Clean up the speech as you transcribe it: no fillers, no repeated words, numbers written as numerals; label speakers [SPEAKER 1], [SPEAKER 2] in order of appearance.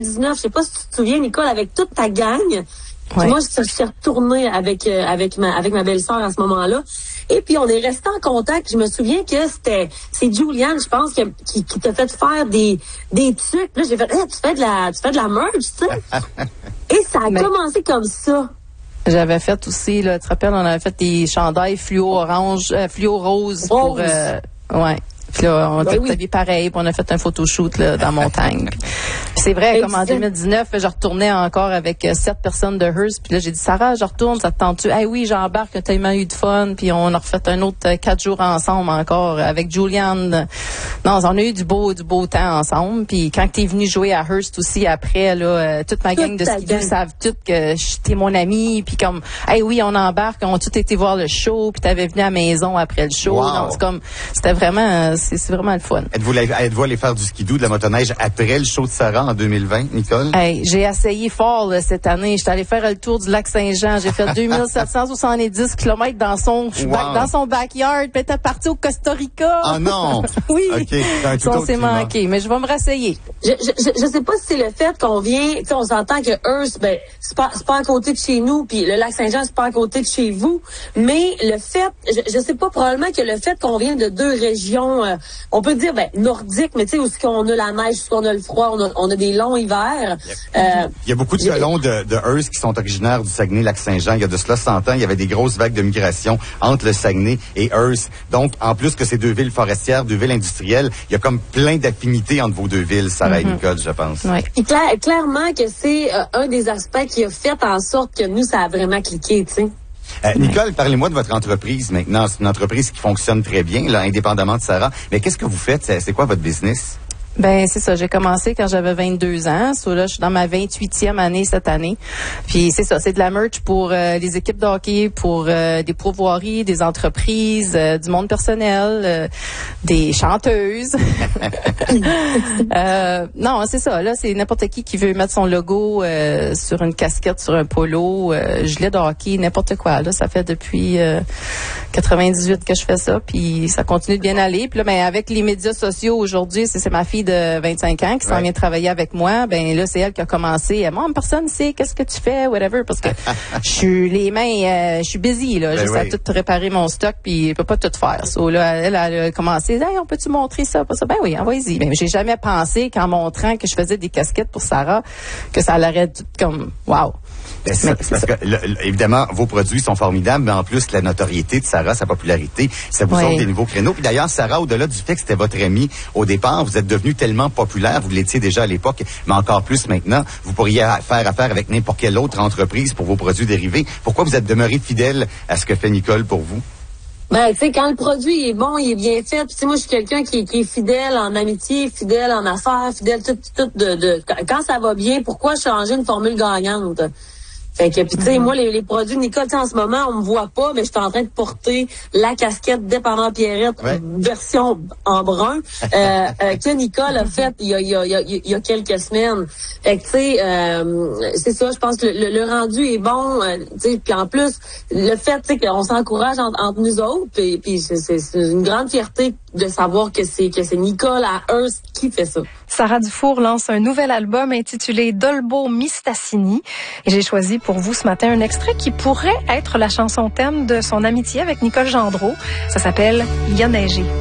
[SPEAKER 1] 19, je sais pas si tu te souviens, Nicole, avec toute ta gang.
[SPEAKER 2] Ouais.
[SPEAKER 1] Moi, je suis retournée avec ma belle-sœur à ce moment-là. Et puis, on est resté en contact. Je me souviens que c'est Juliane, je pense, qui t'a fait faire des trucs. Là, j'ai fait, hey, tu fais de la merch, tu sais. Et ça a commencé comme ça.
[SPEAKER 2] J'avais fait aussi, là, tu te rappelles, on avait fait des chandails fluo rose pour, ouais. Puis là, on était habillés pareil, puis on a fait un photoshoot là, dans la montagne. Puis c'est vrai, comme en 2019, je retournais encore avec 7 personnes de Hearst. Puis là, j'ai dit, Sarah, je retourne, ça te tente-tu? Eh oui, j'embarque, on a tellement eu de fun. Puis on a refait un autre 4 jours ensemble encore avec Juliane. Non, on a eu du beau temps ensemble. Puis quand t'es venu jouer à Hearst aussi après, là, toute ma gang de skidoo savent toutes que t'es mon ami. Puis comme, eh oui, on embarque, on a tout été voir le show. Puis t'avais venu à la maison après le show.
[SPEAKER 3] Wow.
[SPEAKER 2] Non, c'était vraiment... C'est vraiment le fun.
[SPEAKER 3] Êtes-vous allé faire du skidoo, de la motoneige après le show de Sarah en 2020, Nicole?
[SPEAKER 2] Hey, j'ai essayé fort là, cette année. J'étais allée faire le tour du lac Saint-Jean. J'ai fait 2770 km dans son backyard. Puis t'es parti au Costa Rica.
[SPEAKER 3] Ah non!
[SPEAKER 2] Oui.
[SPEAKER 3] Okay.
[SPEAKER 2] On s'est manqué, mais je vais me rasseyer.
[SPEAKER 1] Je sais pas si c'est le fait qu'on vient, tu sais, on s'entend que Hearst, ben, c'est pas à côté de chez nous, puis le lac Saint-Jean, c'est pas à côté de chez vous. Mais le fait, je sais pas, probablement que le fait qu'on vient de 2 régions, on peut dire, nordiques, mais tu sais, où on a la neige, où on a le froid, on a des longs hivers.
[SPEAKER 3] Il y a beaucoup de colons de Hearst qui sont originaires du Saguenay-Lac-Saint-Jean. Il y a de cela 100 ans, il y avait des grosses vagues de migration entre le Saguenay et Hearst. Donc, en plus que ces 2 villes forestières, 2 villes industrielles, il y a comme plein d'affinités entre vos 2 villes, Sarah et Nicole, je pense.
[SPEAKER 2] Ouais.
[SPEAKER 1] Et clairement que c'est un des aspects qui a fait en sorte que nous, ça a vraiment cliqué, tu sais.
[SPEAKER 3] Nicole, parlez-moi de votre entreprise maintenant. C'est une entreprise qui fonctionne très bien, là, indépendamment de Sarah. Mais qu'est-ce que vous faites? C'est quoi votre business?
[SPEAKER 2] Ben c'est ça, j'ai commencé quand j'avais 22 ans. Là, je suis dans ma 28e année cette année. Puis c'est ça, c'est de la merch pour les équipes de hockey, pour des pourvoiries, des entreprises, du monde personnel, des chanteuses. Non, c'est ça. Là, c'est n'importe qui veut mettre son logo sur une casquette, sur un polo, gilet de hockey, n'importe quoi. Là, ça fait depuis 98 que je fais ça, puis ça continue de bien aller. Puis là, ben avec les médias sociaux aujourd'hui, c'est ma fille de 25 ans qui s'en vient travailler avec moi. Ben là, c'est elle qui a commencé. Moi, personne sait qu'est-ce que tu fais, whatever, parce que je suis busy là, juste à tout réparer mon stock, puis je peux pas tout faire. Là, elle a commencé. Hey, on peut-tu montrer ça, pas ça? Ben oui, envoyez-y. Mais j'ai jamais pensé qu'en montrant que je faisais des casquettes pour Sarah, que ça l'aurait tout comme wow.
[SPEAKER 3] Parce que, évidemment, vos produits sont formidables, mais en plus, la notoriété de Sarah, sa popularité, ça vous ouvre des nouveaux créneaux. Puis d'ailleurs, Sarah, au-delà du fait que c'était votre amie au départ, vous êtes devenue tellement populaire, vous l'étiez déjà à l'époque, mais encore plus maintenant, vous pourriez faire affaire avec n'importe quelle autre entreprise pour vos produits dérivés. Pourquoi vous êtes demeuré fidèle à ce que fait Nicole pour vous?
[SPEAKER 1] Ben, tu sais, quand le produit est bon, il est bien fait. Puis, moi, je suis quelqu'un qui est fidèle en amitié, fidèle en affaires, fidèle tout quand ça va bien, pourquoi changer une formule gagnante? Fait que, puis tu sais, moi, les produits de Nicole, en ce moment, on me voit pas, mais je suis en train de porter la casquette Dépendant Pierrette, version en brun, que Nicole a faite il y a quelques semaines. Fait que, tu sais, c'est ça, je pense que le rendu est bon, tu sais, puis en plus, le fait, tu sais, qu'on s'encourage entre nous autres, puis c'est une grande fierté de savoir que c'est Nicole à Hearst qui fait ça.
[SPEAKER 4] Sarah Dufour lance un nouvel album intitulé Dolbo Mistassini. Et j'ai choisi pour vous ce matin un extrait qui pourrait être la chanson thème de son amitié avec Nicole Gendreau. Ça s'appelle « Il y a neigé ».